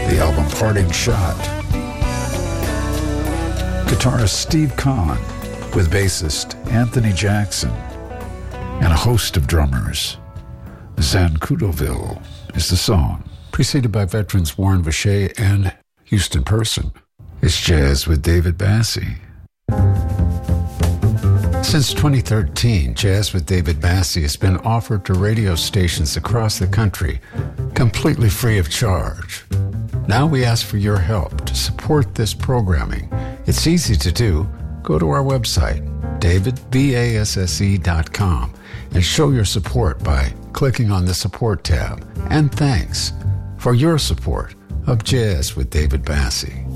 the album Parting Shot. Guitarist Steve Kahn with bassist Anthony Jackson and a host of drummers. Zancudoville is the song, preceded by veterans Warren Vacher and Houston Person. It's Jazz with David Bassie. Since 2013, Jazz with David Bassie has been offered to radio stations across the country, completely free of charge. Now we ask for your help to support this programming. It's easy to do. Go to our website, davidbasse.com, and show your support by clicking on the support tab. And thanks for your support of Jazz with David Bassie.